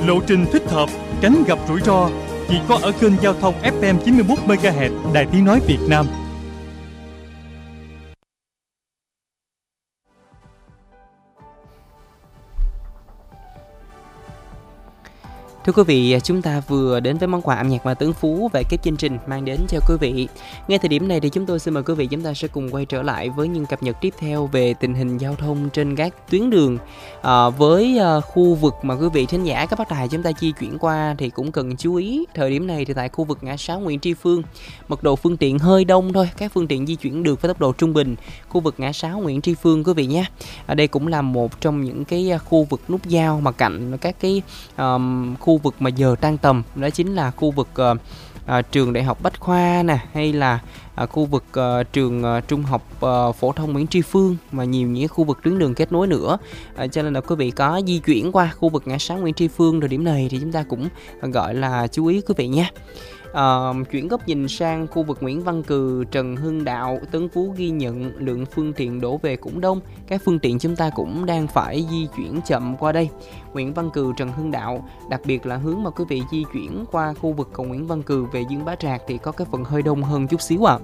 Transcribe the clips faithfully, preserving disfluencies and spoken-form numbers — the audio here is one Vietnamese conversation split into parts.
Lộ trình thích hợp, tránh gặp rủi ro, chỉ có ở kênh giao thông ép em chín mươi mốt mê ga héc Đài Tiếng nói Việt Nam. Thưa quý vị, chúng ta vừa đến với món quà âm nhạc mà Tấn Phú về cái chương trình mang đến cho quý vị. Ngay thời điểm này thì chúng tôi xin mời quý vị chúng ta sẽ cùng quay trở lại với những cập nhật tiếp theo về tình hình giao thông trên các tuyến đường. À, với uh, khu vực mà quý vị thính giả các bác đài chúng ta di chuyển qua thì cũng cần chú ý. Thời điểm này thì tại khu vực ngã sáu Nguyễn Tri Phương, mật độ phương tiện hơi đông thôi, các phương tiện di chuyển được với tốc độ trung bình. Khu vực ngã sáu Nguyễn Tri Phương quý vị nhé. À, đây cũng là một trong những cái khu vực nút giao mà cạnh các cái um, khu vực mà giờ tan tầm, đó chính là khu vực uh, uh, trường Đại học Bách Khoa nè, hay là uh, khu vực uh, trường uh, Trung học uh, phổ thông Nguyễn Tri Phương, mà nhiều những khu vực tuyến đường kết nối nữa. Uh, cho nên là quý vị có di chuyển qua khu vực ngã sáu Nguyễn Tri Phương thời điểm này thì chúng ta cũng uh, gọi là chú ý quý vị nha. Uh, chuyển góc nhìn sang khu vực Nguyễn Văn Cừ, Trần Hưng Đạo, Tấn Phú ghi nhận lượng phương tiện đổ về cũng đông. Các phương tiện chúng ta cũng đang phải di chuyển chậm qua đây. Nguyễn Văn Cừ, Trần Hưng Đạo, đặc biệt là hướng mà quý vị di chuyển qua khu vực cầu Nguyễn Văn Cừ về Dương Bá Trạc thì có cái phần hơi đông hơn chút xíu ạ. À.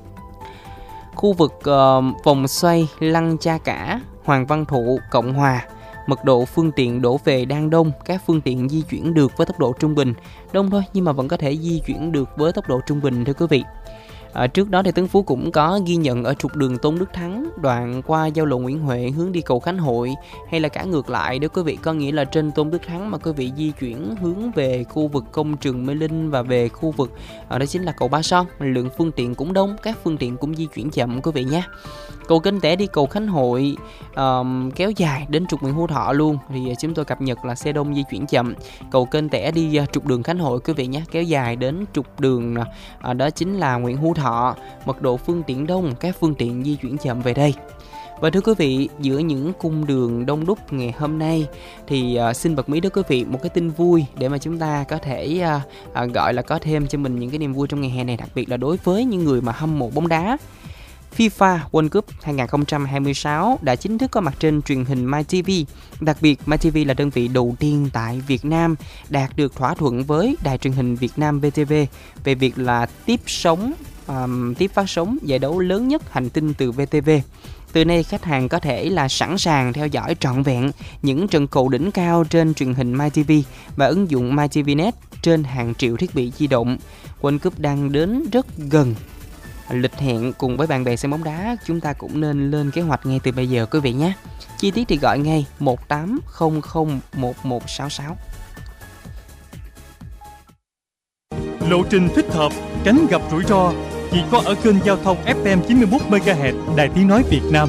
Khu vực uh, vòng xoay Lăng Cha Cả, Hoàng Văn Thụ, Cộng Hòa, mật độ phương tiện đổ về đang đông, các phương tiện di chuyển được với tốc độ trung bình. Đông thôi nhưng mà vẫn có thể di chuyển được với tốc độ trung bình thưa quý vị. À, trước đó thì Tấn Phú cũng có ghi nhận ở trục đường Tôn Đức Thắng, đoạn qua giao lộ Nguyễn Huệ hướng đi cầu Khánh Hội, hay là cả ngược lại nếu quý vị có nghĩa là trên Tôn Đức Thắng mà quý vị di chuyển hướng về khu vực công trường Mê Linh và về khu vực ở đó chính là cầu Ba Son, lượng phương tiện cũng đông, các phương tiện cũng di chuyển chậm quý vị nhé. Cầu Kênh Tẻ đi cầu Khánh Hội um, kéo dài đến trục Nguyễn Hữu Thọ luôn thì chúng tôi cập nhật là xe đông di chuyển chậm. Cầu Kênh Tẻ đi uh, trục đường Khánh Hội quý vị nhé, kéo dài đến trục đường uh, đó chính là Nguyễn Hữu Thọ, mật độ phương tiện đông, các phương tiện di chuyển chậm về đây. Và thưa quý vị, giữa những cung đường đông đúc ngày hôm nay thì uh, xin bật mí đến quý vị một cái tin vui để mà chúng ta có thể uh, uh, gọi là có thêm cho mình những cái niềm vui trong ngày hè này, đặc biệt là đối với những người mà hâm mộ bóng đá. FIFA World Cup hai không hai sáu đã chính thức có mặt trên truyền hình MyTV. Đặc biệt, MyTV là đơn vị đầu tiên tại Việt Nam đạt được thỏa thuận với Đài truyền hình Việt Nam vê tê vê về việc là tiếp sóng, um, tiếp phát sóng giải đấu lớn nhất hành tinh từ vê tê vê. Từ nay, khách hàng có thể là sẵn sàng theo dõi trọn vẹn những trận cầu đỉnh cao trên truyền hình MyTV và ứng dụng MyTVnet trên hàng triệu thiết bị di động. World Cup đang đến rất gần lịch hẹn, cùng với bạn bè xem bóng đá chúng ta cũng nên lên kế hoạch ngay từ bây giờ quý vị nhé. Chi tiết thì gọi ngay một tám không không một một sáu sáu. Lộ trình thích hợp, tránh gặp rủi ro, chỉ có ở kênh giao thông ép em chín mươi mốt mê ga héc Đài Tiếng nói Việt Nam.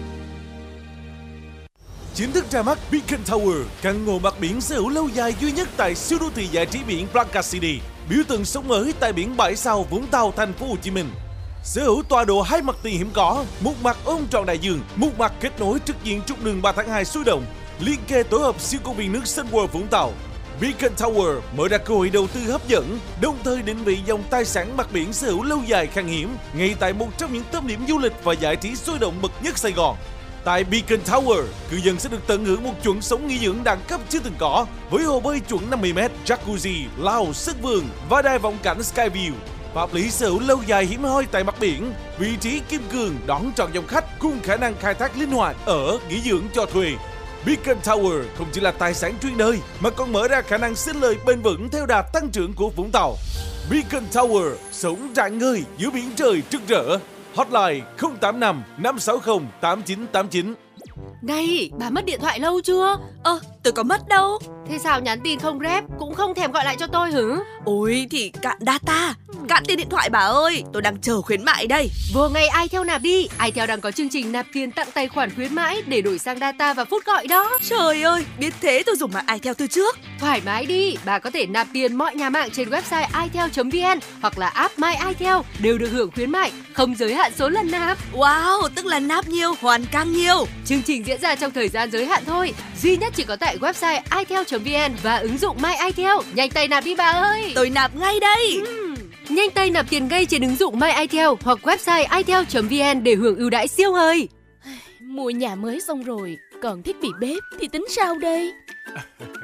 Chính thức ra mắt Beacon Tower, căn hộ mặt biển sở hữu lâu dài duy nhất tại siêu đô thị giải trí biển Blanca City, biểu tượng sống mới tại biển Bãi Sau, Vũng Tàu, Thành phố Hồ Chí Minh. Sở hữu tọa độ hai mặt tiền hiếm có, một mặt ôm trọn đại dương, một mặt kết nối trực diện trục đường ba tháng hai sôi động, liên kề tổ hợp siêu công viên nước Sun World Vũng Tàu. Beacon Tower mở ra cơ hội đầu tư hấp dẫn, đồng thời định vị dòng tài sản mặt biển sở hữu lâu dài khan hiếm ngay tại một trong những tâm điểm du lịch và giải trí sôi động bậc nhất Sài Gòn. Tại Beacon Tower, cư dân sẽ được tận hưởng một chuẩn sống nghỉ dưỡng đẳng cấp chưa từng có, với hồ bơi chuẩn năm mươi mét, jacuzzi, lao, sân vườn và đài vọng cảnh Skyview. Pháp lý sở hữu lâu dài hiếm hoi tại mặt biển, vị trí kim cương đón trọn dòng khách cùng khả năng khai thác linh hoạt ở nghỉ dưỡng cho thuê. Beacon Tower không chỉ là tài sản truyền đời mà còn mở ra khả năng sinh lời bền vững theo đà tăng trưởng của Vũng Tàu. Beacon Tower sống rạng ngời giữa biển trời rực rỡ. Hotline không tám năm năm sáu không tám chín tám chín. Này, bà mất điện thoại lâu chưa? Ơ, ờ, tôi có mất đâu. Thế sao nhắn tin không rep, cũng không thèm gọi lại cho tôi hử? Ôi thì cạn data, cạn tiền điện thoại bà ơi, tôi đang chờ khuyến mại đây. Vừa ngày iTel nạp đi, iTel đang có chương trình nạp tiền tặng tài khoản khuyến mãi để đổi sang data và phút gọi đó. Trời ơi, biết thế tôi dùng mạng iTel từ trước. Thoải mái đi, bà có thể nạp tiền mọi nhà mạng trên website itel chấm vn hoặc là app My iTel đều được hưởng khuyến mại, không giới hạn số lần nạp. Wow, tức là nạp nhiều, hoàn càng nhiều. Chương trình diễn ra trong thời gian giới hạn thôi, duy nhất chỉ có tại website itel chấm vn và ứng dụng My iTel. Nhanh tay nạp đi bà ơi. Tôi nạp ngay đây. uhm. Nhanh tay nạp tiền ngay trên ứng dụng My iTel hoặc website itel chấm vn để hưởng ưu đãi siêu hời. Mua nhà mới xong rồi, còn thiết bị bếp thì tính sao đây?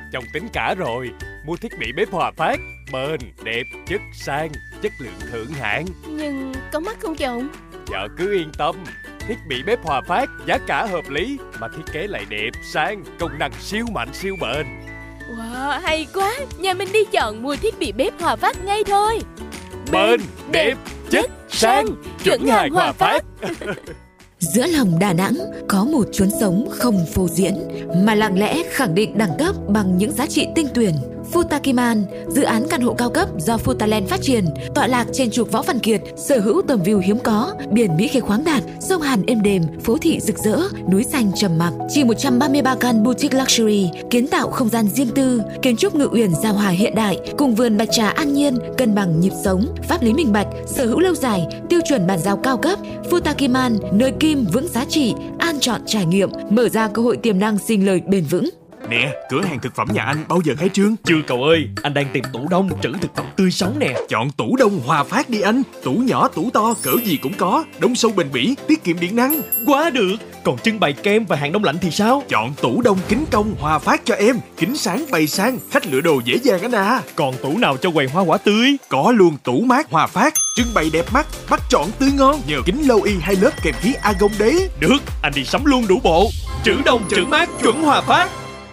chồng tính cả rồi. Mua thiết bị bếp Hòa Phát, bền, đẹp, chất sang, chất lượng thượng hạng. Nhưng có mắc không chồng? Vợ cứ yên tâm, thiết bị bếp Hòa Phát giá cả hợp lý mà thiết kế lại đẹp, sang, công năng siêu mạnh siêu bền. Wow, hay quá, nhà mình đi chọn mua thiết bị bếp Hòa Phát ngay thôi. Bền, đẹp, chất, sang, chuẩn hàng Hòa Phát. Giữa lòng Đà Nẵng có một chốn sống không phô diễn mà lặng lẽ khẳng định đẳng cấp bằng những giá trị tinh tuyển. Futakiman, dự án căn hộ cao cấp do Futaland phát triển, tọa lạc trên trục Võ Văn Kiệt, sở hữu tầm view hiếm có, biển Mỹ Khê khoáng đạt, sông Hàn êm đềm, phố thị rực rỡ, núi xanh trầm mặc. Chỉ một trăm ba mươi ba căn boutique luxury, kiến tạo không gian riêng tư, kiến trúc ngự uyển giao hòa hiện đại, cùng vườn bạch trà an nhiên, cân bằng nhịp sống, pháp lý minh bạch, sở hữu lâu dài, tiêu chuẩn bàn giao cao cấp. Futakiman, nơi kim vững giá trị, an chọn trải nghiệm, mở ra cơ hội tiềm năng sinh lời bền vững. Nè, cửa hàng thực phẩm nhà anh bao giờ khai trương? Chưa cậu ơi, anh đang tìm tủ đông trữ thực phẩm tươi sống nè. Chọn tủ đông Hòa Phát đi anh. Tủ nhỏ, tủ to, cỡ gì cũng có. Đông sâu bền bỉ, tiết kiệm điện năng. Quá được. Còn trưng bày kem và hàng đông lạnh thì sao? Chọn tủ đông kính cong Hòa Phát cho em. Kính sáng bày sang, khách lựa đồ dễ dàng anh à. Còn tủ nào cho quầy hoa quả tươi? Có luôn tủ mát Hòa Phát, trưng bày đẹp mắt, bắt chọn tươi ngon. Nhờ kính lâu y hai lớp kèm khí argon đấy. Được, anh đi sắm luôn đủ bộ. Trữ đông trữ mát chuẩn Hòa Phát.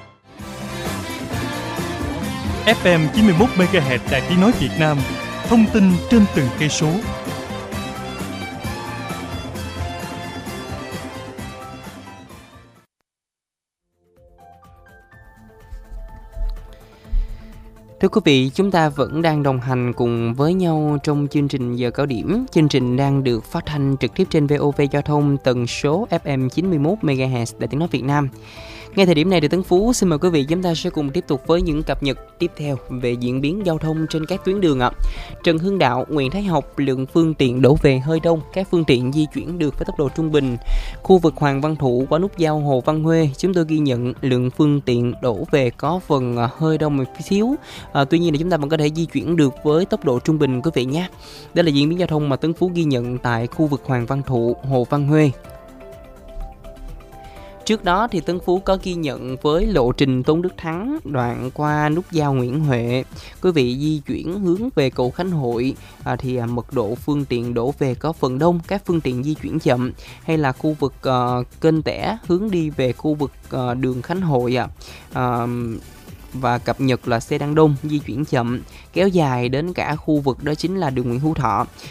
ép em chín mươi mốt mê ga héc Đài Tiếng nói Việt Nam, thông tin trên từng cây số. Thưa quý vị, chúng ta vẫn đang đồng hành cùng với nhau trong chương trình Giờ Cao Điểm. Chương trình đang được phát thanh trực tiếp trên vê o vê Giao thông tần số ép em chín mươi mốt mê ga héc Đài Tiếng nói Việt Nam. Ngay thời điểm này thì Tấn Phú xin mời quý vị chúng ta sẽ cùng tiếp tục với những cập nhật tiếp theo về diễn biến giao thông trên các tuyến đường ạ. Trần Hưng Đạo, Nguyễn Thái Học, lượng phương tiện đổ về hơi đông, các phương tiện di chuyển được với tốc độ trung bình. Khu vực Hoàng Văn Thụ qua nút giao Hồ Văn Huê, chúng tôi ghi nhận lượng phương tiện đổ về có phần hơi đông một xíu. À, tuy nhiên là chúng ta vẫn có thể di chuyển được với tốc độ trung bình quý vị nhé. Đây là diễn biến giao thông mà Tấn Phú ghi nhận tại khu vực Hoàng Văn Thụ, Hồ Văn Huê. Trước đó thì Tấn Phú có ghi nhận với lộ trình Tôn Đức Thắng đoạn qua nút giao Nguyễn Huệ. Quý vị di chuyển hướng về cầu Khánh Hội à, thì à, mật độ phương tiện đổ về có phần đông, các phương tiện di chuyển chậm. Hay là khu vực à, kênh Tẻ hướng đi về khu vực à, đường Khánh Hội à. À, và cập nhật là xe đang đông, di chuyển chậm, kéo dài đến cả khu vực đó chính là đường Nguyễn Hữu Thọ.